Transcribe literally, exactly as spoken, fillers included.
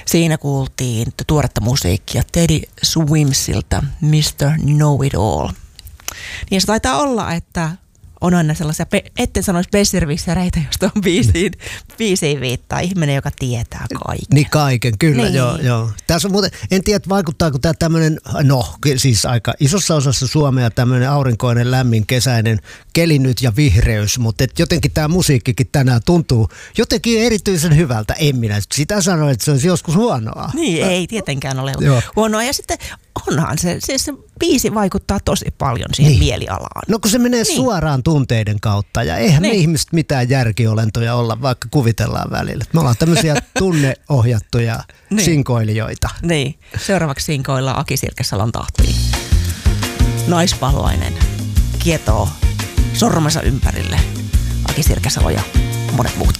Siinä kuultiin tuoretta musiikkia Teddy Swimsilta mister Know It All. Niin se taitaa olla, että on aina sellaisia, etten sanoisi besservissereitä, josta on biisiin, biisiin viittaa ihminen, joka tietää kaiken. Niin kaiken, kyllä, niin. joo, joo. Tässä on muuten, en tiedä, vaikuttaako tämä tämmöinen, no siis aika isossa osassa Suomea tämmöinen aurinkoinen, lämmin, kesäinen keli nyt ja vihreys, mutta et jotenkin tämä musiikkikin tänään tuntuu jotenkin erityisen hyvältä. En minä sitä sano, että se olisi joskus huonoa. Niin, ei tietenkään ole joo. huonoa. Ja sitten onhan se, siis se biisi vaikuttaa tosi paljon siihen niin. mielialaan. No kun se menee niin. suoraan tunteiden kautta ja eihän niin. me ihmiset mitään järkiolentoja olla, vaikka kuvitellaan välillä. Me ollaan tämmöisiä tunneohjattuja niin. sinkoilijoita. Niin, seuraavaksi sinkoillaan Aki Sirkesalon tahtiin. Naispalloinen kietoo sormensa ympärille. Aki Sirkesalo ja monet muutkin.